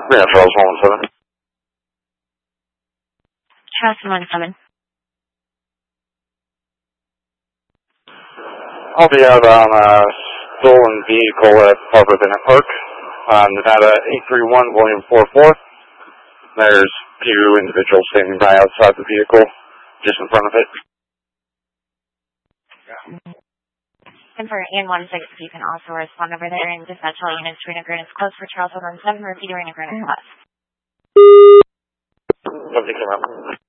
Yeah, Charles 117. Charles 117. I'll be out on a stolen vehicle at Harper Bennett Park on Nevada 831 William 44. There's two individuals standing by outside the vehicle, just in front of it. And for N16, you can also respond over there and dispatch all units to Arena is close for Charles 117, repeat Arena Granite Plus. Something came up.